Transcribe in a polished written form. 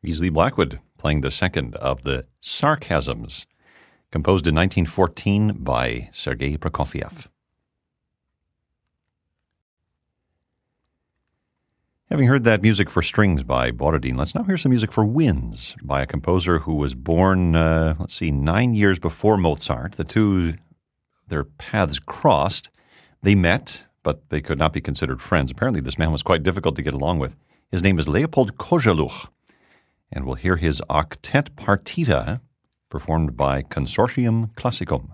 Beasley Blackwood playing the second of the Sarcasms, composed in 1914 by Sergei Prokofiev. Having heard that music for strings by Borodin, let's now hear some music for winds by a composer who was born, 9 years before Mozart. Their paths crossed. They met, but they could not be considered friends. Apparently, this man was quite difficult to get along with. His name is Leopold Kozeluch, and we'll hear his Octet Partita performed by Consortium Classicum.